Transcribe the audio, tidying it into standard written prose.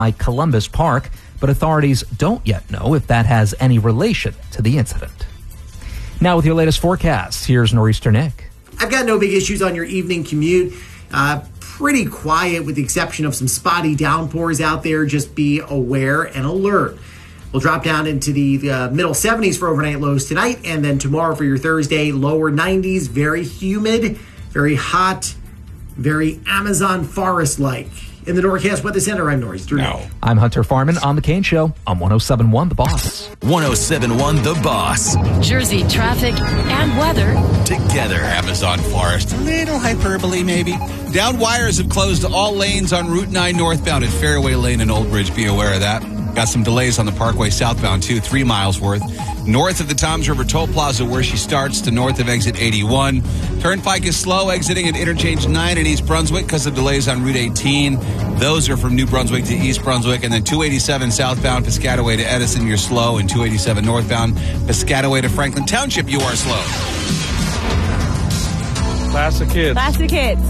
by Columbus Park, but authorities don't yet know if that has any relation to the incident. Now with your latest forecast, here's Nor'easter Nick. I've got no big issues on your evening commute. Pretty quiet with the exception of some spotty downpours out there. Just be aware and alert. We'll drop down into the middle 70s for overnight lows tonight, and then tomorrow for your Thursday, lower 90s, very humid, very hot, very Amazon forest-like. In the Norcast Weather Center, I'm Nor'easter Nick. I'm Hunter Farman on The Kane Show on 107.1 The Boss. 107.1 The Boss. Jersey traffic and weather. Together. Amazon forest. A little hyperbole, maybe. Down wires have closed all lanes on Route 9 northbound at Fairway Lane and Old Bridge. Be aware of that. Got some delays on the Parkway southbound, too, 3 miles worth. North of the Toms River Toll Plaza, where she starts, to north of exit 81. Turnpike is slow exiting at Interchange 9 in East Brunswick because of delays on Route 18. Those are from New Brunswick to East Brunswick. And then 287 southbound, Piscataway to Edison, you're slow. And 287 northbound, Piscataway to Franklin Township, you are slow. Classic Hits. Classic Hits.